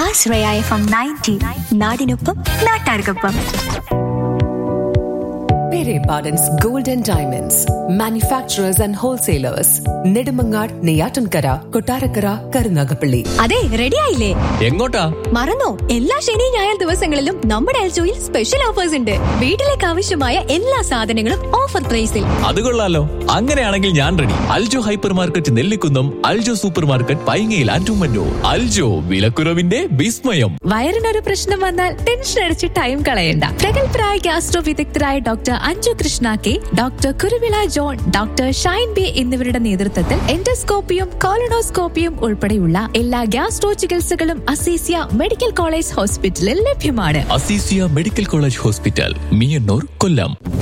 ആശ്രയ FM 90 നാടിനൊപ്പം നാട്ടാർക്കൊപ്പം. Pere Pardon's Gold and Diamonds, manufacturers and wholesalers, Nedumangad, Neyatankara, Kottarakara, Karunagapalli. അതെ, ready ആയില്ലേ? എങ്ങോട്ടാ? മറന്നോ? എല്ലാ ശനി ഞായർ ദിവസങ്ങളിലും നമ്മുടെ എൽജോയിൽ സ്പെഷ്യൽ ഓഫേഴ്സ് ഉണ്ട്. വീട്ടിലേക്ക് ആവശ്യമായ എല്ലാ സാധനങ്ങളും ഓഫർ പ്രൈസിൽ. അത് കൊള്ളാലോ. അങ്ങനെയാണെങ്കിൽ ഞാൻ ready. Aljo hyper market Nellikunnam, Aljo super market പൈങ്ങയിൽ ആൻഡുമന്നൂർ. Aljo, വിലക്കുറവിന്റെ വിസ്മയം. വയറിനൊരു പ്രശ്നം വന്നാൽ ടെൻഷൻ അടിച്ച് ടൈം കളയണ്ട. പ്രഗത്ഭരായ ഗ്യാസ്ട്രോ വിദഗ്ധരായ doctor Anju Krishna K, doctor Kuruvila John, doctor Shine B എന്നിവരുടെ നേതൃത്വത്തിൽ എൻഡോസ്കോപ്പിയും കോളനോസ്കോപ്പിയും ഉൾപ്പെടെയുള്ള എല്ലാ ഗ്യാസ്ട്രോ ചികിത്സകളും അസീസിയ മെഡിക്കൽ കോളേജ് ഹോസ്പിറ്റലിൽ ലഭ്യമാണ്. Azeezia medical college hospital, Meeyannoor, കൊല്ലം.